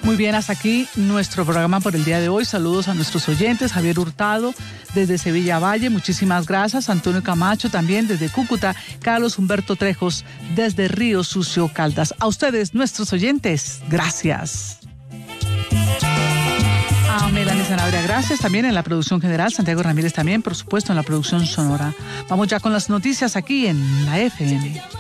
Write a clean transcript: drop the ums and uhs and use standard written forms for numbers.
Muy bien, hasta aquí nuestro programa por el día de hoy. Saludos a nuestros oyentes. Javier Hurtado desde Sevilla Valle, muchísimas gracias. Antonio Camacho también desde Cúcuta. Carlos Humberto Trejos desde Río Sucio, Caldas. A ustedes, nuestros oyentes, gracias. A Melanie Sanabria, gracias. También en la producción general, Santiago Ramírez también, por supuesto, en la producción sonora. Vamos ya con las noticias aquí en la FM.